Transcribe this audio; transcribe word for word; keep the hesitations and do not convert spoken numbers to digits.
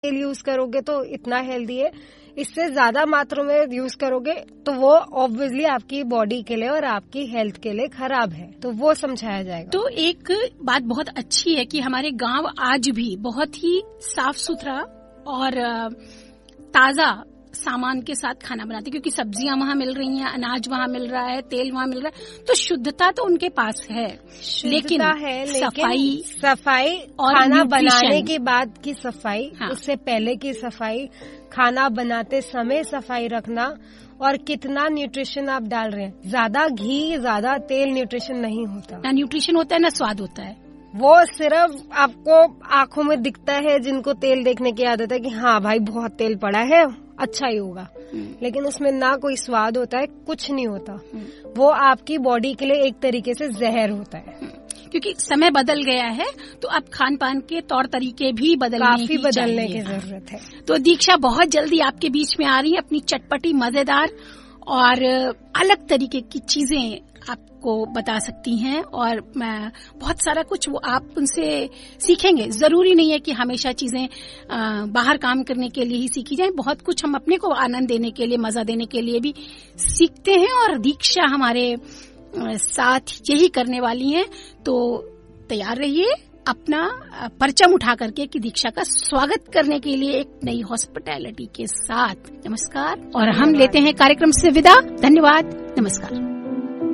तेल यूज करोगे तो इतना हेल्दी है, इससे ज्यादा मात्रा में यूज करोगे तो वो ऑब्वियसली आपकी बॉडी के लिए और आपकी हेल्थ के लिए खराब है, तो वो समझाया जाएगा। तो एक बात बहुत अच्छी है कि हमारे गांव आज भी बहुत ही साफ सुथरा और ताजा सामान के साथ खाना बनाते, क्योंकि सब्जियां वहाँ मिल रही हैं, अनाज वहाँ मिल रहा है, तेल वहाँ मिल रहा है, तो शुद्धता तो उनके पास है, लेकिन, है, लेकिन सफाई सफाई और खाना बनाने के बाद की सफाई, हाँ। उससे पहले की सफाई, खाना बनाते समय सफाई रखना, और कितना न्यूट्रिशन आप डाल रहे हैं। ज्यादा घी, ज्यादा तेल न्यूट्रिशन नहीं होता, ना न्यूट्रिशन होता है ना स्वाद होता है। वो सिर्फ आपको आंखों में दिखता है जिनको तेल देखने की आदत है कि हाँ भाई बहुत तेल पड़ा है, अच्छा ही होगा, लेकिन उसमें ना कोई स्वाद होता है, कुछ नहीं होता। वो आपकी बॉडी के लिए एक तरीके से जहर होता है। क्योंकि समय बदल गया है तो अब खान पान के तौर तरीके भी बदलने काफी बदलने की जरूरत है। तो दीक्षा बहुत जल्दी आपके बीच में आ रही है अपनी चटपटी, मजेदार और अलग तरीके की चीजें आपको बता सकती हैं, और मैं बहुत सारा कुछ वो आप उनसे सीखेंगे। जरूरी नहीं है कि हमेशा चीजें बाहर काम करने के लिए ही सीखी जाएं, बहुत कुछ हम अपने को आनंद देने के लिए, मजा देने के लिए भी सीखते हैं, और दीक्षा हमारे साथ यही करने वाली हैं। तो तैयार रहिए अपना परचम उठा करके कि दीक्षा का स्वागत करने के लिए एक नई हॉस्पिटैलिटी के साथ। नमस्कार, और हम लेते हैं कार्यक्रम से विदा। धन्यवाद, नमस्कार।